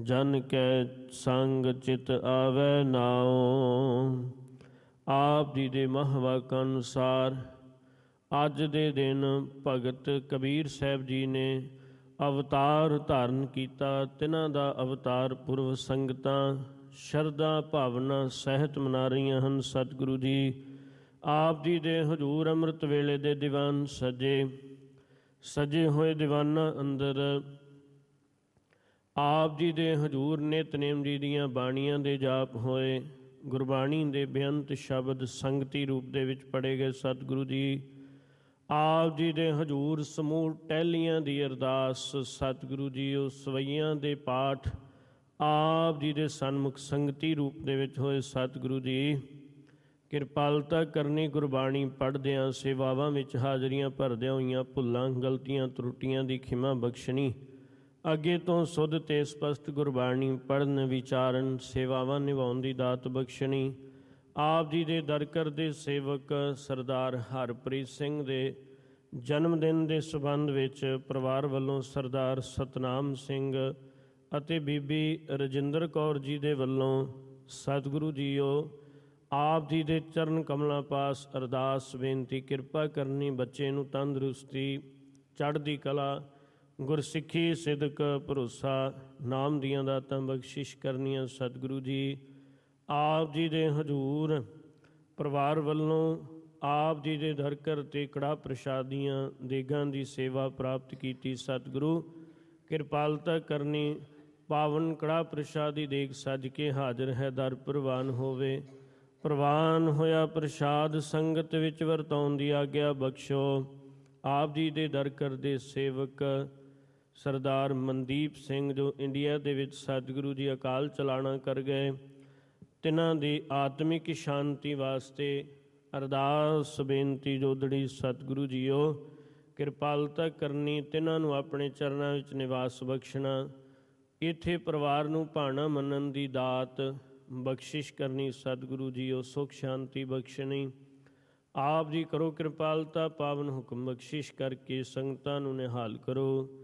ਜਨ ਕੈ ਸੰਗ ਚਿਤ ਆਵੈ ਨਾਉ। ਆਪ ਜੀ ਦੇ ਮਹਾਂਵਾਕਾਂ ਅਨੁਸਾਰ ਅੱਜ ਦੇ ਦਿਨ ਭਗਤ ਕਬੀਰ ਸਾਹਿਬ ਜੀ ਨੇ ਅਵਤਾਰ ਧਾਰਨ ਕੀਤਾ। ਤਿਨਾਂ ਦਾ ਅਵਤਾਰ ਪੁਰਬ ਸੰਗਤਾਂ ਸ਼ਰਧਾ ਭਾਵਨਾ ਸਹਿਤ ਮਨਾ ਰਹੀਆਂ ਹਨ। ਸਤਿਗੁਰੂ ਜੀ ਆਪ ਜੀ ਦੇ ਹਜ਼ੂਰ ਅੰਮ੍ਰਿਤ ਵੇਲੇ ਦੇ ਦੀਵਾਨ ਸਜੇ ਹੋਏ ਦੀਵਾਨਾਂ ਅੰਦਰ ਆਪ ਜੀ ਦੇ ਹਜ਼ੂਰ ਨਿਤਨੇਮ ਜੀ ਦੀਆਂ ਬਾਣੀਆਂ ਦੇ ਜਾਪ ਹੋਏ। ਗੁਰਬਾਣੀ ਦੇ ਬੇਅੰਤ ਸ਼ਬਦ ਸੰਗਤੀ ਰੂਪ ਦੇ ਵਿੱਚ ਪੜ੍ਹੇ ਗਏ। ਸਤਿਗੁਰੂ ਜੀ ਆਪ ਜੀ ਦੇ ਹਜ਼ੂਰ ਸਮੂਹ ਟਹਿਲੀਆਂ ਦੀ ਅਰਦਾਸ। ਸਤਿਗੁਰੂ ਜੀ ਉਹ ਸਵਈਆਂ ਦੇ ਪਾਠ ਆਪ ਜੀ ਦੇ ਸਨਮੁਖ ਸੰਗਤੀ ਰੂਪ ਦੇ ਵਿੱਚ ਹੋਏ। ਸਤਿਗੁਰੂ ਜੀ ਕਿਰਪਾਲਤਾ ਕਰਨੀ, ਗੁਰਬਾਣੀ ਪੜ੍ਹਦਿਆਂ ਸੇਵਾਵਾਂ ਵਿੱਚ ਹਾਜ਼ਰੀਆਂ ਭਰਦਿਆਂ ਹੋਈਆਂ ਭੁੱਲਾਂ ਗਲਤੀਆਂ ਤਰੁੱਟੀਆਂ ਦੀ ਖਿਮਾ ਬਖਸ਼ਣੀ। ਅੱਗੇ ਤੋਂ ਸੁੱਧ ਤੇ ਸਪਸ਼ਟ ਗੁਰਬਾਣੀ ਪੜ੍ਹਨ ਵਿਚਾਰਨ ਸੇਵਾਵਾਂ ਨਿਭਾਉਣ ਦੀ ਦਾਤ ਬਖਸ਼ਣੀ। ਆਪ ਜੀ ਦੇ ਦਰ ਕਰਦੇ ਸੇਵਕ ਸਰਦਾਰ ਹਰਪ੍ਰੀਤ ਸਿੰਘ ਦੇ ਜਨਮ ਦਿਨ ਦੇ ਸੰਬੰਧ ਵਿੱਚ ਪਰਿਵਾਰ ਵੱਲੋਂ ਸਰਦਾਰ ਸਤਨਾਮ ਸਿੰਘ ਅਤੇ ਬੀਬੀ ਰਜਿੰਦਰ ਕੌਰ ਜੀ ਦੇ ਵੱਲੋਂ ਸਤਿਗੁਰੂ ਜੀਓ ਆਪ ਜੀ ਦੇ ਚਰਨ ਕਮਲਾਂ ਪਾਸ ਅਰਦਾਸ ਬੇਨਤੀ ਕਿਰਪਾ ਕਰਨੀ। ਬੱਚੇ ਨੂੰ ਤੰਦਰੁਸਤੀ ਚੜ੍ਹਦੀ ਕਲਾ ਗੁਰਸਿੱਖੀ ਸਿਦਕ ਭਰੋਸਾ ਨਾਮ ਦੀਆਂ ਦਾਤਾਂ ਬਖਸ਼ਿਸ਼ ਕਰਨੀਆਂ। ਸਤਿਗੁਰੂ ਜੀ ਆਪ ਜੀ ਦੇ ਹਜ਼ੂਰ ਪਰਿਵਾਰ ਵੱਲੋਂ ਆਪ ਜੀ ਦੇ ਦਰ ਘਰ 'ਤੇ ਕੜਾਹ ਪ੍ਰਸ਼ਾਦੀਆਂ ਦੇਗਾਂ ਦੀ ਸੇਵਾ ਪ੍ਰਾਪਤ ਕੀਤੀ। ਸਤਿਗੁਰੂ ਕਿਰਪਾਲਤਾ ਕਰਨੀ। ਪਾਵਨ ਕੜਾਹ ਪ੍ਰਸ਼ਾਦੀ ਦੇਗ ਸੱਜ ਕੇ ਹਾਜ਼ਰ ਹੈ, ਦਰ ਪ੍ਰਵਾਨ ਹੋਵੇ। ਪ੍ਰਵਾਨ ਹੋਇਆ ਪ੍ਰਸ਼ਾਦ ਸੰਗਤ ਵਿੱਚ ਵਰਤਾਉਣ ਦੀ ਆਗਿਆ ਬਖਸ਼ੋ। ਆਪ ਜੀ ਦੇ ਦਰ ਘਰ ਦੇ ਸੇਵਕ ਸਰਦਾਰ ਮਨਦੀਪ ਸਿੰਘ ਜੋ ਇੰਡੀਆ ਦੇ ਵਿੱਚ ਸਤਿਗੁਰੂ ਜੀ ਅਕਾਲ ਚਲਾਣਾ ਕਰ ਗਏ, ਤਿਨਾਂ ਦੀ ਆਤਮਿਕ ਸ਼ਾਂਤੀ ਵਾਸਤੇ ਅਰਦਾਸ ਬੇਨਤੀ ਜੋਦੜੀ। ਸਤਿਗੁਰੂ ਜੀਓ ਕਿਰਪਾਲਤਾ ਕਰਨੀ, ਤਿਨਾਂ ਨੂੰ ਆਪਣੇ ਚਰਨਾਂ ਵਿੱਚ ਨਿਵਾਸ ਬਖਸ਼ਣਾ। ਇੱਥੇ ਪਰਿਵਾਰ ਨੂੰ ਭਾਣਾ ਮੰਨਣ ਦੀ ਦਾਤ ਬਖਸ਼ਿਸ਼ ਕਰਨੀ। ਸਤਿਗੁਰੂ ਜੀਓ ਸੁਖ ਸ਼ਾਂਤੀ ਬਖਸ਼ਣੀ। ਆਪ ਜੀ ਕਰੋ ਕਿਰਪਾਲਤਾ, ਪਾਵਨ ਹੁਕਮ ਬਖਸ਼ਿਸ਼ ਕਰਕੇ ਸੰਗਤਾਂ ਨੂੰ ਨਿਹਾਲ ਕਰੋ।